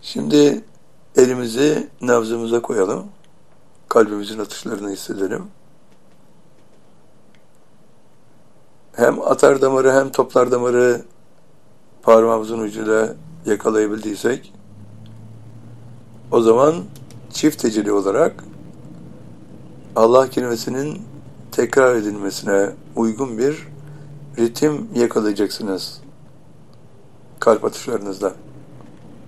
Şimdi elimizi nabzımıza koyalım. Kalbimizin atışlarını hissedelim. Hem atar damarı hem toplar damarı parmağımızın ucuyla yakalayabildiysek, o zaman çift tecelli olarak Allah kelimesinin tekrar edilmesine uygun bir ritim yakalayacaksınız kalp atışlarınızda.